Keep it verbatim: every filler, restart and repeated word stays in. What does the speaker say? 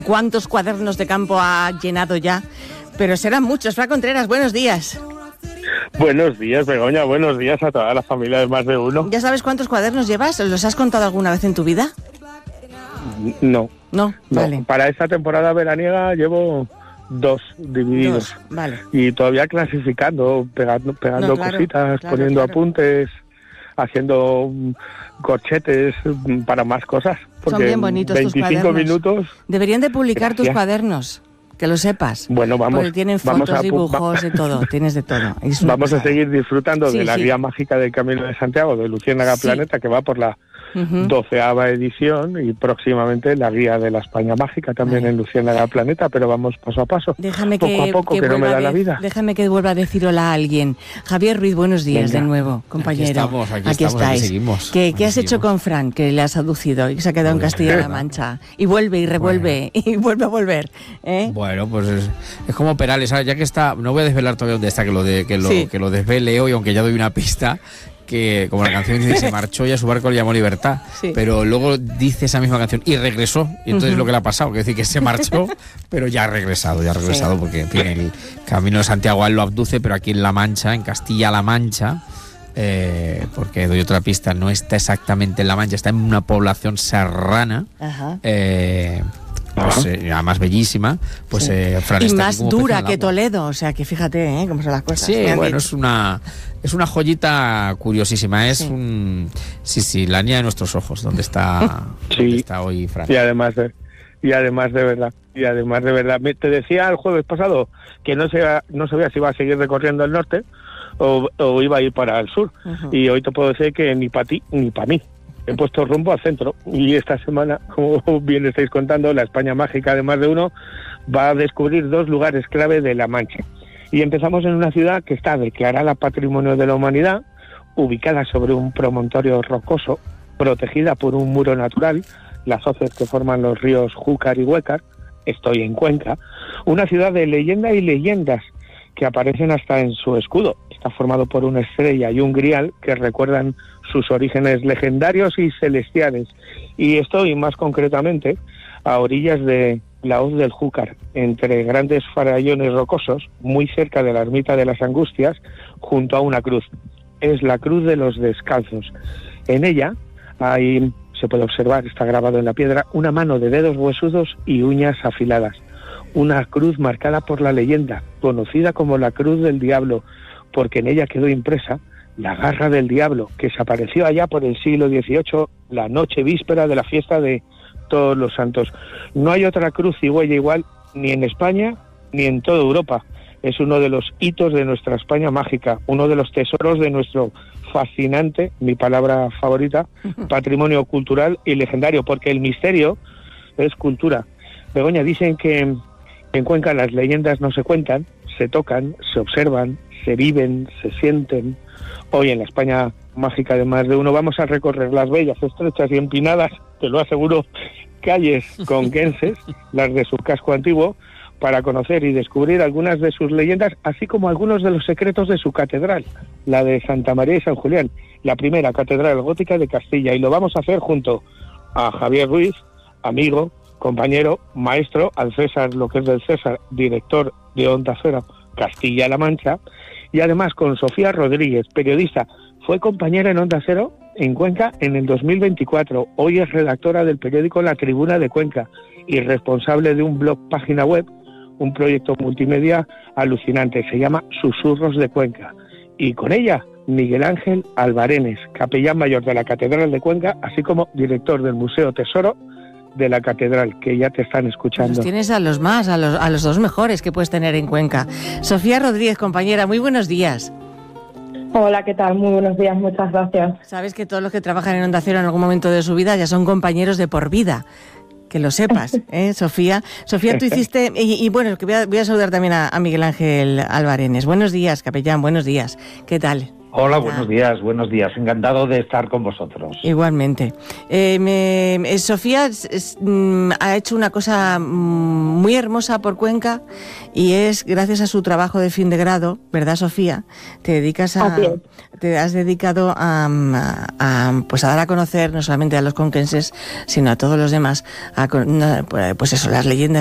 ¿Cuántos cuadernos de campo ha llenado ya? Pero serán muchos. Fra Contreras, buenos días. Buenos días, Begoña. Buenos días a toda la familia de Más de Uno. ¿Ya sabes cuántos cuadernos llevas? ¿Los has contado alguna vez en tu vida? No. No, no. vale. Para esta temporada veraniega llevo dos divididos. Dos, vale. Y todavía clasificando, pegando, pegando No, claro, cositas, claro, poniendo claro. apuntes, haciendo mm, corchetes mm, para más cosas. Porque Son bien bonitos tus veinticinco cuadernos. minutos. Deberían de publicar Gracias. tus cuadernos, que lo sepas. Bueno, vamos. Porque tienen vamos fotos, a, dibujos, va, de todo. Tienes de todo. Es una Vamos a pasada. seguir disfrutando Sí, de la sí. guía mágica del Camino de Santiago, de Luciérnaga Sí. Planeta, que va por la Ujú. doceava edición, y próximamente la guía de la España Mágica también Vale. en Luciérnaga Planeta, pero vamos paso a paso, Déjame poco que, a poco, que, no me vuelva da a la de- vida. Déjame que vuelva a decir hola a alguien. Javier Ruiz, buenos días Venga. de nuevo, compañero. Aquí estamos, aquí estamos, aquí estáis. seguimos. ¿Qué, Aquí qué has hecho seguimos. con Fran, que le has aducido y que se ha quedado en Pues, Castilla-La Mancha? Y vuelve y revuelve y vuelve a volver. ¿eh? Bueno, pues es, es como Perales, ¿sabes? Ya que está, no voy a desvelar todavía dónde está, que lo de, que lo, Sí. que lo desvele hoy, aunque ya doy una pista, que como la canción dice, se marchó y a su barco le llamó Libertad, Sí. pero luego dice esa misma canción y regresó, y entonces Ujú. lo que le ha pasado, que es decir, que se marchó, pero ya ha regresado, ya ha regresado, Sí. porque en fin, el Camino de Santiago a él lo abduce, pero aquí en La Mancha, en Castilla-La Mancha, eh, porque doy otra pista, no está exactamente en La Mancha, está en una población serrana, Ajá. eh, pues eh, además bellísima, pues Sí. eh, Fran Y está aquí más como pez en dura el que agua. Toledo, o sea que fíjate ¿eh? cómo son las cosas. Sí, me han bueno, dicho. es una es una joyita curiosísima, es Sí. un sí, sí, la niña de nuestros ojos, donde está, Sí. donde está hoy Fran. Y además de, y además de verdad, y además de verdad, Me- te decía el jueves pasado que no, se, no sabía si iba a seguir recorriendo el norte o, o iba a ir para el sur, Ujú. y hoy te puedo decir que ni para ti ni para mí. He puesto rumbo al centro, y esta semana, como bien estáis contando, la España Mágica de Más de Uno va a descubrir dos lugares clave de La Mancha. Y empezamos en una ciudad que está declarada Patrimonio de la Humanidad, ubicada sobre un promontorio rocoso, protegida por un muro natural, las hoces que forman los ríos Júcar y Huécar. Estoy en Cuenca, una ciudad de leyenda y leyendas que aparecen hasta en su escudo. Está formado por una estrella y un grial que recuerdan sus orígenes legendarios y celestiales. Y estoy más concretamente a orillas de la hoz del Júcar, entre grandes farallones rocosos, muy cerca de la ermita de las Angustias, junto a una cruz. Es la cruz de los descalzos. En ella hay, se puede observar, está grabado en la piedra, una mano de dedos huesudos y uñas afiladas. Una cruz marcada por la leyenda, conocida como la Cruz del Diablo, porque en ella quedó impresa la garra del diablo, que se apareció allá por el siglo dieciocho, la noche víspera de la fiesta de Todos los Santos. No hay otra cruz y huella igual ni en España ni en toda Europa. Es uno de los hitos de nuestra España mágica, uno de los tesoros de nuestro fascinante, mi palabra favorita, patrimonio cultural y legendario, porque el misterio es cultura. Begoña, dicen que en Cuenca las leyendas no se cuentan, se tocan, se observan, se viven, se sienten. Hoy en la España Mágica de Más de Uno vamos a recorrer las bellas, estrechas y empinadas, te lo aseguro, calles conquenses, las de su casco antiguo, para conocer y descubrir algunas de sus leyendas, así como algunos de los secretos de su catedral, la de Santa María y San Julián, la primera catedral gótica de Castilla. Y lo vamos a hacer junto a Javier Ruiz, amigo, compañero, maestro, al César, lo que es del César, director de Onda Cero Castilla-La Mancha, y además con Sofía Rodríguez, periodista. Fue compañera en Onda Cero en Cuenca en el dos mil veinticuatro. Hoy es redactora del periódico La Tribuna de Cuenca y responsable de un blog página web, un proyecto multimedia alucinante. Se llama Susurros de Cuenca. Y con ella, Miguel Ángel Albarenes, capellán mayor de la Catedral de Cuenca, así como director del Museo Tesoro de la Catedral, que ya te están escuchando. Los tienes a los más, a los, a los dos mejores que puedes tener en Cuenca. Sofía Rodríguez, compañera, muy buenos días. Hola, ¿qué tal? Muy buenos días, muchas gracias. Sabes que todos los que trabajan en Onda Cero en algún momento de su vida ya son compañeros de por vida. Que lo sepas, ¿eh, Sofía? Sofía, tú hiciste... Y, y bueno, que voy a, voy a saludar también a, a Miguel Ángel Albarenes. Buenos días, capellán, buenos días. ¿Qué tal? Hola, buenos días, buenos días. Encantado de estar con vosotros. Igualmente. Eh, me, eh, Sofía es, es, mm, ha hecho una cosa mm, muy hermosa por Cuenca y es gracias a su trabajo de fin de grado, ¿verdad, Sofía? Te dedicas a, te has dedicado a, a, a, pues a dar a conocer no solamente a los conquenses, sino a todos los demás, a, pues eso, las leyendas